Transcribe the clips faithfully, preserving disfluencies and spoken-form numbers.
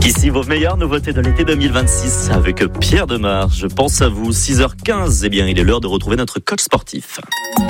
Ici vos meilleures nouveautés de l'été deux mille vingt-six avec Pierre Demar. Je pense à vous, six heures quinze. Eh bien, il est l'heure de retrouver notre coach sportif.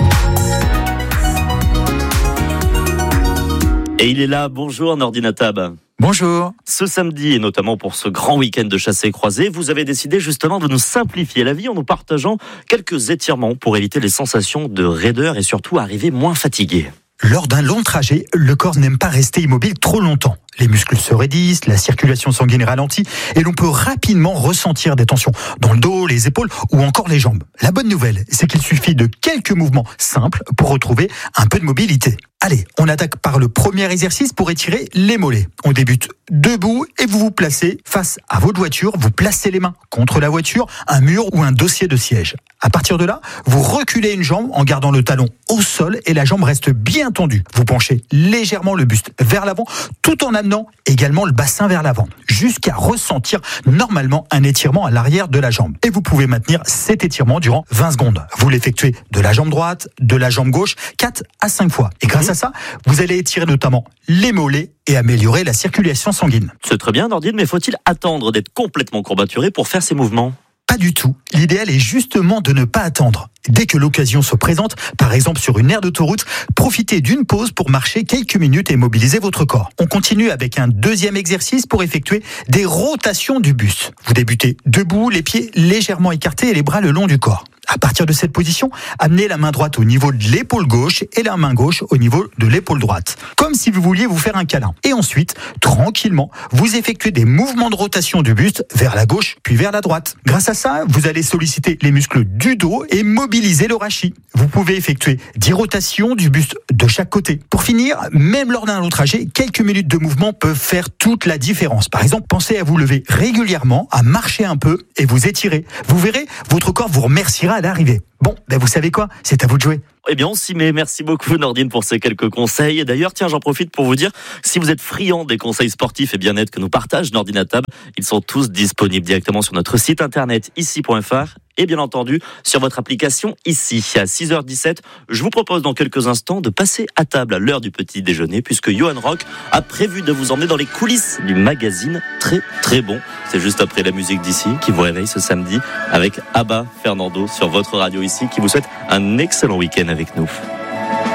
Et il est là. Bonjour Nordine Tab. Bonjour. Ce samedi, et notamment pour ce grand week-end de chassé-croisé, vous avez décidé justement de nous simplifier la vie en nous partageant quelques étirements pour éviter les sensations de raideur et surtout arriver moins fatigué. Lors d'un long trajet, le corps n'aime pas rester immobile trop longtemps. Les muscles se raidissent, la circulation sanguine ralentit et l'on peut rapidement ressentir des tensions dans le dos, les épaules ou encore les jambes. La bonne nouvelle, c'est qu'il suffit de quelques mouvements simples pour retrouver un peu de mobilité. Allez, on attaque par le premier exercice pour étirer les mollets. On débute debout et vous vous placez face à votre voiture. Vous placez les mains contre la voiture, un mur ou un dossier de siège. À partir de là, vous reculez une jambe en gardant le talon au sol et la jambe reste bien tendue. Vous penchez légèrement le buste vers l'avant tout en amenant également le bassin vers l'avant jusqu'à ressentir normalement un étirement à l'arrière de la jambe. Et vous pouvez maintenir cet étirement durant vingt secondes. Vous l'effectuez de la jambe droite, de la jambe gauche, quatre à cinq fois. Et grâce à ça, vous allez étirer notamment les mollets et améliorer la circulation sanguine. C'est très bien Nordine, mais faut-il attendre d'être complètement courbaturé pour faire ces mouvements ? Pas du tout. L'idéal est justement de ne pas attendre. Dès que l'occasion se présente, par exemple sur une aire d'autoroute, profitez d'une pause pour marcher quelques minutes et mobiliser votre corps. On continue avec un deuxième exercice pour effectuer des rotations du buste. Vous débutez debout, les pieds légèrement écartés et les bras le long du corps. À partir de cette position, amenez la main droite au niveau de l'épaule gauche et la main gauche au niveau de l'épaule droite. Comme si vous vouliez vous faire un câlin. Et ensuite, tranquillement, vous effectuez des mouvements de rotation du buste vers la gauche puis vers la droite. Grâce à ça, vous allez solliciter les muscles du dos et mobiliser le rachis. Vous pouvez effectuer dix rotations du buste de chaque côté. Pour finir, même lors d'un long trajet, quelques minutes de mouvement peuvent faire toute la différence. Par exemple, pensez à vous lever régulièrement, à marcher un peu et vous étirer. Vous verrez, votre corps vous remerciera à l'arrivée. Bon, ben vous savez quoi ? C'est à vous de jouer. Eh bien, on s'y met. Merci beaucoup, Nordine, pour ces quelques conseils. Et d'ailleurs, tiens, j'en profite pour vous dire, si vous êtes friand des conseils sportifs et bien-être que nous partage Nordine Tab, ils sont tous disponibles directement sur notre site internet ici point f r et bien entendu sur votre application ici. À six heures dix-sept, je vous propose dans quelques instants de passer à table à l'heure du petit déjeuner puisque Johan Rock a prévu de vous emmener dans les coulisses du magazine Très Très Bon. C'est juste après la musique d'ici qui vous réveille ce samedi avec Abba Fernando sur votre radio ici qui vous souhaite un excellent week-end avec nous.